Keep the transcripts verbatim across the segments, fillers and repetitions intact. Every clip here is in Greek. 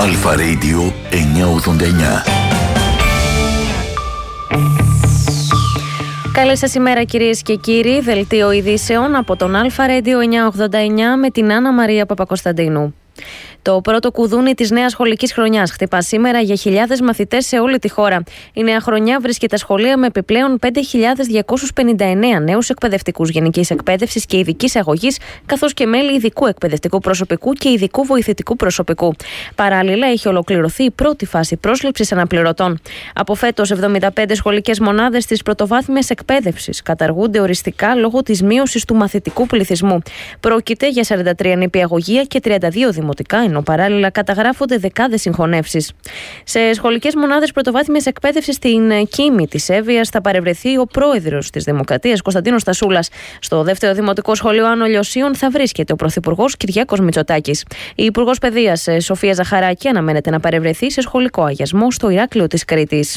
Αλφα Radio εννιακόσια ογδόντα εννιά. Καλή σας ημέρα κυρίες και κύριοι, δελτίο ειδήσεων από τον Αλφα Radio εννιακόσια ογδόντα εννιά με την Άννα Μαρία Παπακοσταντίνου. Το πρώτο κουδούνι της νέας σχολικής χρονιάς χτυπά σήμερα για χιλιάδες μαθητές σε όλη τη χώρα. Η νέα χρονιά βρίσκει τα σχολεία με επιπλέον πέντε χιλιάδες διακόσιους πενήντα εννέα νέους εκπαιδευτικούς γενικής εκπαίδευσης και ειδικής αγωγής, καθώς και μέλη ειδικού εκπαιδευτικού προσωπικού και ειδικού βοηθητικού προσωπικού. Παράλληλα, έχει ολοκληρωθεί η πρώτη φάση πρόσληψης αναπληρωτών. Από φέτος, εβδομήντα πέντε σχολικές μονάδες της πρωτοβάθμιας εκπαίδευσης καταργούνται οριστικά λόγω της μείωσης του μαθητικού πληθυσμού. Πρόκειται για σαράντα τρία νηπιαγωγεία και τριάντα δύο δημοτικά, ενώ παράλληλα καταγράφονται δεκάδες συγχωνεύσεις. Σε σχολικές μονάδες πρωτοβάθμιας εκπαίδευσης στην Κίμη της Εύβοιας θα παρευρεθεί ο πρόεδρος της Δημοκρατίας, Κωνσταντίνος Στασούλας. Στο δεύτερο δημοτικό σχολείο Άνω Λιωσίων θα βρίσκεται ο πρωθυπουργός Κυριάκος Μητσοτάκης. Η υπουργός παιδείας Σοφία Ζαχαράκη αναμένεται να παρευρεθεί σε σχολικό αγιασμό στο Ηράκλειο της Κρήτης.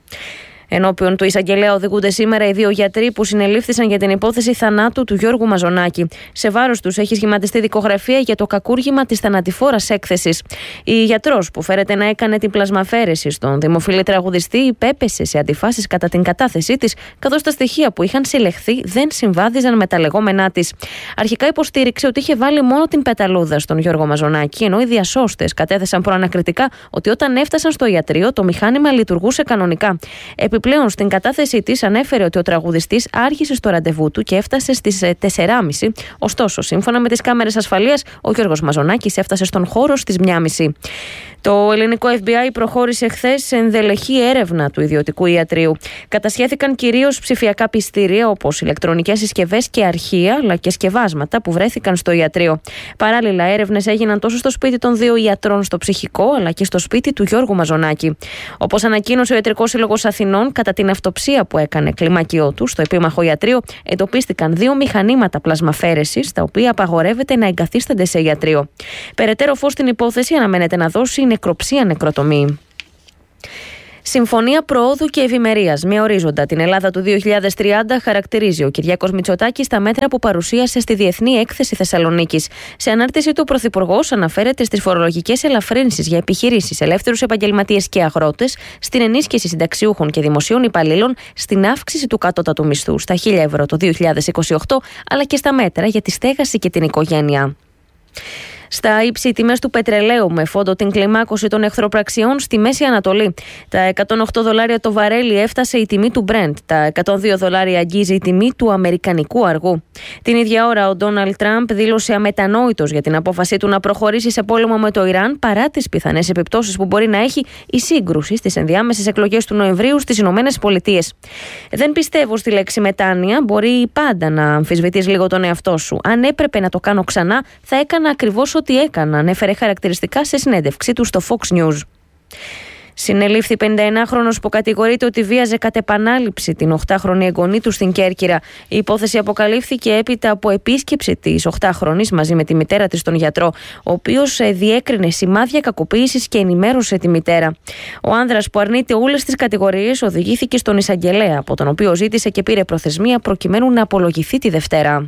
Ενώπιον του εισαγγελέα οδηγούνται σήμερα οι δύο γιατροί που συνελήφθησαν για την υπόθεση θανάτου του Γιώργου Μαζονάκη. Σε βάρος τους έχει σχηματιστεί δικογραφία για το κακούργημα της θανατηφόρας έκθεσης. Η γιατρός που φέρεται να έκανε την πλασμαφέρεση στον δημοφιλή τραγουδιστή υπέπεσε σε αντιφάσεις κατά την κατάθεσή της, καθώς τα στοιχεία που είχαν συλλεχθεί δεν συμβάδιζαν με τα λεγόμενά της. Αρχικά υποστήριξε ότι είχε βάλει μόνο την πεταλούδα στον Γιώργο Μαζονάκη, ενώ οι διασώστες κατέθεσαν προανακριτικά ότι όταν έφτασαν στο ιατρείο το μηχάνημα λειτουργούσε κανονικά. Επιπλέον, στην κατάθεσή της ανέφερε ότι ο τραγουδιστής άργησε στο ραντεβού του και έφτασε στις τέσσερις και μισή. Ωστόσο, σύμφωνα με τις κάμερες ασφαλείας, ο Γιώργος Μαζονάκης έφτασε στον χώρο στις μία και μισή. Το ελληνικό εφ μπι άι προχώρησε χθες σε ενδελεχή έρευνα του ιδιωτικού ιατρείου. Κατασχέθηκαν κυρίως ψηφιακά πιστήρια όπως ηλεκτρονικές συσκευές και αρχεία, αλλά και σκευάσματα που βρέθηκαν στο ιατρείο. Παράλληλα, έρευνες έγιναν τόσο στο σπίτι των δύο ιατρών στο ψυχικό, αλλά και στο σπίτι του Γιώργου Μαζονάκη. Όπως ανακοίνωσε ο Ιατρικός Σύλλογος Αθηνών, κατά την αυτοψία που έκανε κλιμάκιό του στο επίμαχο ιατρείο, εντοπίστηκαν δύο μηχανήματα πλασμαφέρεσης, τα οποία απαγορεύεται να εγκαθίστανται σε ιατρείο. Περαιτέρω φως στην υπόθεση αναμένεται να δώσει η νεκροψία νεκροτομή. Συμφωνία προόδου και ευημερίας με ορίζοντα την Ελλάδα του δύο χιλιάδες τριάντα χαρακτηρίζει ο Κυριάκος Μητσοτάκης τα μέτρα που παρουσίασε στη Διεθνή Έκθεση Θεσσαλονίκης. Σε ανάρτηση του, ο Πρωθυπουργός αναφέρεται στις φορολογικές ελαφρύνσεις για επιχειρήσεις, ελεύθερους επαγγελματίες και αγρότες, στην ενίσχυση συνταξιούχων και δημοσίων υπαλλήλων, στην αύξηση του κατώτατου μισθού στα χίλια ευρώ το δύο χιλιάδες είκοσι οκτώ, αλλά και στα μέτρα για τη στέγαση και την οικογένεια. Στα ύψη, οι τιμές του πετρελαίου με φόντο την κλιμάκωση των εχθροπραξιών στη Μέση Ανατολή. Τα εκατόν οκτώ δολάρια το βαρέλι έφτασε η τιμή του Brent. Τα εκατόν δύο δολάρια αγγίζει η τιμή του αμερικανικού αργού. Την ίδια ώρα, ο Ντόναλντ Τραμπ δήλωσε αμετανόητος για την απόφασή του να προχωρήσει σε πόλεμο με το Ιράν, παρά τις πιθανές επιπτώσεις που μπορεί να έχει η σύγκρουση στις ενδιάμεσες εκλογές του Νοεμβρίου στις Ηνωμένες Πολιτείες. Δεν πιστεύω στη λέξη μετάνοια. Μπορεί πάντα να αμφισβητείς λίγο τον εαυτό σου. Αν έπρεπε να το κάνω ξανά, θα έκανα ακριβώς ό,τι έκανα, ανέφερε χαρακτηριστικά σε συνέντευξή του στο Fox News. Συνελήφθη πενηνταενάχρονος που κατηγορείται ότι βίαζε κατ' επανάληψη την οχτάχρονη εγγονή του στην Κέρκυρα. Η υπόθεση αποκαλύφθηκε έπειτα από επίσκεψη της οχτάχρονης μαζί με τη μητέρα της στον γιατρό, ο οποίος διέκρινε σημάδια κακοποίησης και ενημέρωσε τη μητέρα. Ο άνδρας που αρνείται όλες τις κατηγορίες οδηγήθηκε στον εισαγγελέα, από τον οποίο ζήτησε και πήρε προθεσμία προκειμένου να απολογηθεί τη Δευτέρα.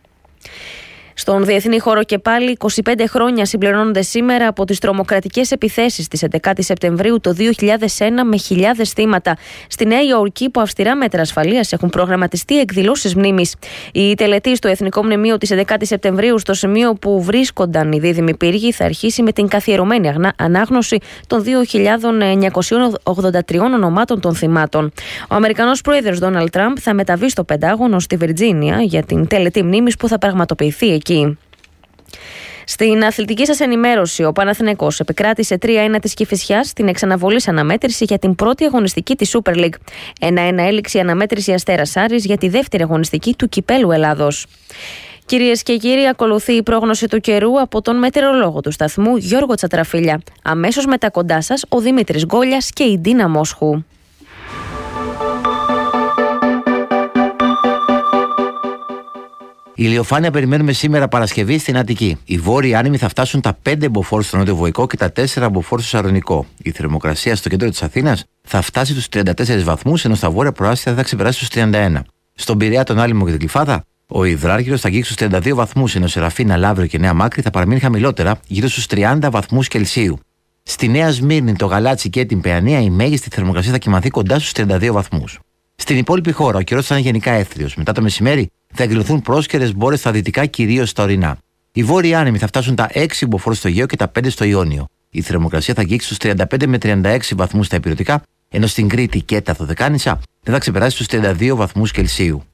Στον διεθνή χώρο και πάλι, είκοσι πέντε χρόνια συμπληρώνονται σήμερα από τις τρομοκρατικές επιθέσεις της έντεκα Σεπτεμβρίου το δύο χιλιάδες ένα με χιλιάδες θύματα. Στη Νέα Υόρκη, υπό αυστηρά μέτρα ασφαλείας, έχουν προγραμματιστεί εκδηλώσεις μνήμης. Η τελετή στο Εθνικό Μνημείο της έντεκα Σεπτεμβρίου, στο σημείο που βρίσκονταν οι δίδυμοι πύργοι, θα αρχίσει με την καθιερωμένη ανάγνωση των δύο χιλιάδες εννιακόσια ογδόντα τρία ονομάτων των θυμάτων. Ο Αμερικανός πρόεδρος Ντόναλντ Τραμπ θα μεταβεί στο Πεντάγωνο στη Βιρτζίνια για την τελετή μνήμης που θα πραγματοποιηθεί εκεί. Στην αθλητική σας ενημέρωση, ο Παναθηναϊκός επικράτησε τρία ένα της Κηφισιάς στην εξαναβολής αναμέτρηση για την πρώτη αγωνιστική της Super League. ένα ένα έληξε η αναμέτρηση Αστέρας Άρης για τη δεύτερη αγωνιστική του Κυπέλου Ελλάδος. Κυρίες και κύριοι, ακολουθεί η πρόγνωση του καιρού από τον μετεωρολόγο του σταθμού Γιώργο Τσατραφίλια. Αμέσως μετά κοντά σας ο Δημήτρης Γκόλιας και η Ντίνα Μόσχου. Η ηλιοφάνεια περιμένουμε σήμερα Παρασκευή στην Αττική. Οι βόρειοι άνεμοι θα φτάσουν τα πέντε μποφόρ στο νότιο-βοϊκό και τα τέσσερα μποφόρ στο Σαρονικό. Η θερμοκρασία στο κέντρο της Αθήνας θα φτάσει τους τριάντα τέσσερις βαθμούς, ενώ στα βόρεια προάστια θα ξεπεράσει τους τριάντα ένα. Στον Πειραιά, τον Άλυμο και την Κλιφάδα, ο Υδράργυρος θα αγγίξει στους τριάντα δύο βαθμούς, ενώ Σεραφίνα, Λαύριο και Νέα Μάκρη θα παραμείνει χαμηλότερα, γύρω στους τριάντα βαθμούς Κελσίου. Στη Νέα Σμύρνη, το Γαλάτσι και την Παιανία, η μέγιστη θερμοκρασία θα κυμανθεί κοντά στους τριάντα δύο βαθμούς. Στην υπόλοιπη χώρα, ο καιρός θα είναι γενικά έθριος. Μετά το μεσημέρι θα εκδηλωθούν πρόσκαιρες μπόρες στα δυτικά, κυρίως στα ορεινά. Οι βόρειοι άνεμοι θα φτάσουν τα έξι μποφόρ στο Αιγαίο και τα πέντε στο Ιόνιο. Η θερμοκρασία θα αγγίξει στους τριάντα πέντε με τριάντα έξι βαθμούς στα ηπειρωτικά, ενώ στην Κρήτη και τα Δωδεκάνησα δεν θα ξεπεράσει τους τριάντα δύο βαθμούς Κελσίου.